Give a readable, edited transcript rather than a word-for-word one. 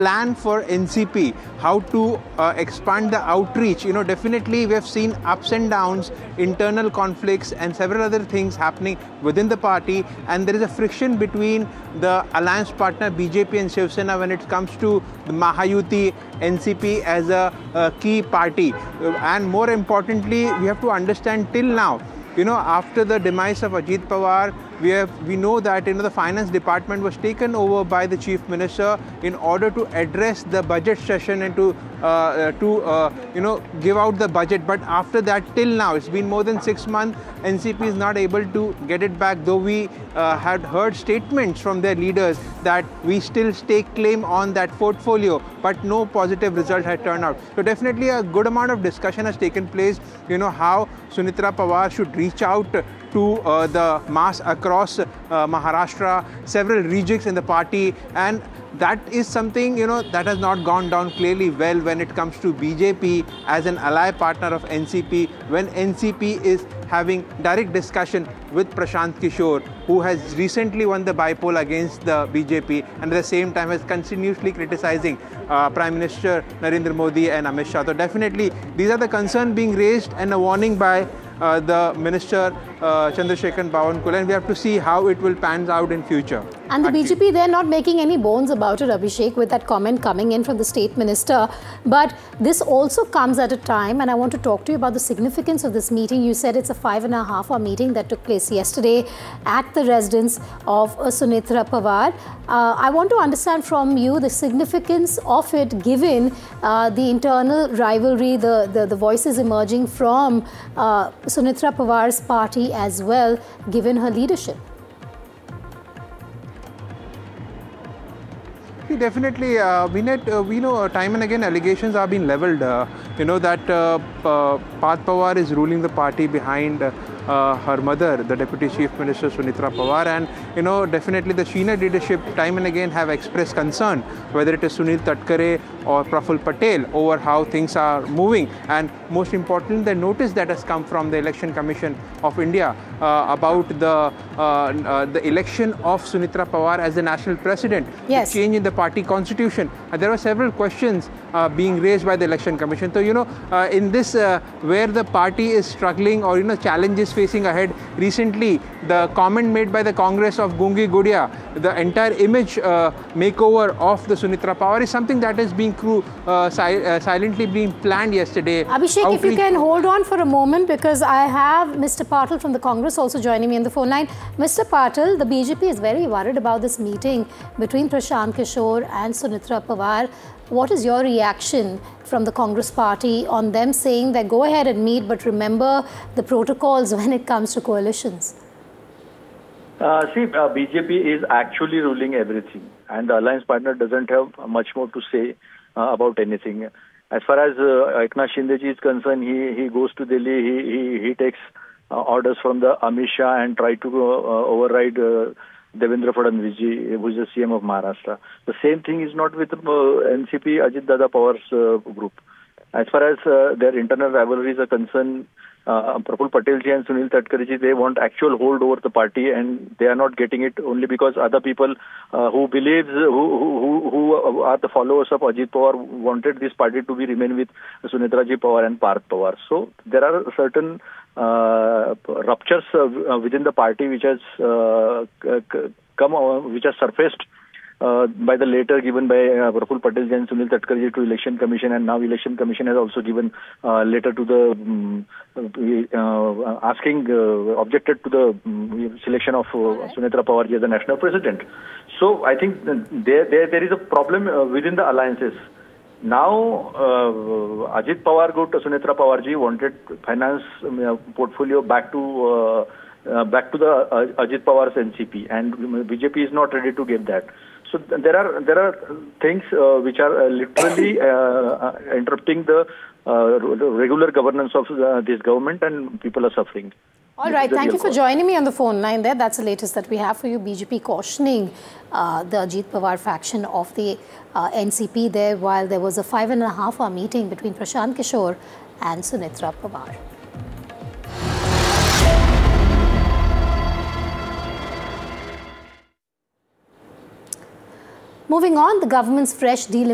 plan for NCP, how to expand the outreach. Definitely we have seen ups and downs, internal conflicts and several other things happening within the party, and there is a friction between the alliance partner BJP and Shiv Sena when it comes to the Mahayuti, NCP as a key party. And more importantly, we have to understand till now, after the demise of Ajit Pawar, we know that the finance department was taken over by the chief minister in order to address the budget session and to give out the budget. But after that, till now, it's been more than 6 months. NCP is not able to get it back, though we had heard statements from their leaders that we still stake claim on that portfolio, but no positive result had turned out. So definitely a good amount of discussion has taken place, how Sunetra Pawar should reach out to the mass across Maharashtra, several rejects in the party, and that is something that has not gone down clearly well when it comes to BJP as an ally partner of NCP, when NCP is having direct discussion with Prashant Kishore, who has recently won the bypoll against the BJP and at the same time is continuously criticizing Prime Minister Narendra Modi and Amit Shah. So definitely these are the concerns being raised and a warning by the Minister Chandrasekhar Bawankula, and we have to see how it will pan out in future. And the BJP, they're not making any bones about it, Abhishek, with that comment coming in from the State Minister. But this also comes at a time, and I want to talk to you about the significance of this meeting. You said it's a 5.5-hour meeting that took place yesterday at the residence of Sunetra Pawar. I want to understand from you the significance of it, given the internal rivalry, the voices emerging from Sunetra Pawar's party as well, given her leadership. Definitely, we know time and again allegations are being levelled, that Parth Pawar is ruling the party behind her mother, the Deputy Chief Minister Sunetra Pawar, and definitely the senior leadership time and again have expressed concern, whether it is Sunil Tatkare or Praful Patel, over how things are moving, and most importantly the notice that has come from the Election Commission of India about the election of Sunetra Pawar as the national president, yes, the change in the party constitution. There were several questions being raised by the Election Commission. So in this where the party is struggling or challenges facing ahead, recently the comment made by the Congress of Gungi Gudia, the entire image makeover of the Sunetra Pawar is something that is being silently being planned yesterday. Abhishek, if you can hold on for a moment, because I have Mr. Patil from the Congress also joining me on the phone line. Mr. Patil, the BJP is very worried about this meeting between Prashant Kishore and Sunetra Pawar. What is your reaction from the Congress party on them saying that go ahead and meet, but remember the protocols when it comes to coalitions? BJP is actually ruling everything, and the alliance partner doesn't have much more to say about anything. As far as Eknath Shindeji is concerned, he goes to Delhi, he takes orders from the Amit Shah and try to override Devendra Fadnavis ji, who is the CM of Maharashtra. The same thing is not with NCP Ajit Dada Pawar's group. As far as their internal rivalries are concerned, Praful Patel ji and Sunil Tatkare ji, they want actual hold over the party, and they are not getting it only because other people who are the followers of Ajit Pawar wanted this party to be remain with Sunetra ji Pawar and Parth Pawar. So there are certain ruptures within the party which has which has surfaced by the letter given by Praful Patel and Sunil Tatkare to Election Commission, and now Election Commission has also given letter to the objected to the selection of Sunetra Pawar as the national president. So I think there is a problem within the alliances. Now Ajit Pawar go to Sunetra Pawar ji wanted finance portfolio back to the Ajit Pawar's NCP, and BJP is not ready to give that. So there are things which are literally interrupting the regular governance of this government, and people are suffering. All right, thank you for joining me on the phone line there. That's the latest that we have for you. BJP cautioning the Ajit Pawar faction of the NCP there, while there was a 5.5-hour meeting between Prashant Kishore and Sunetra Pawar. Moving on, the government's fresh deal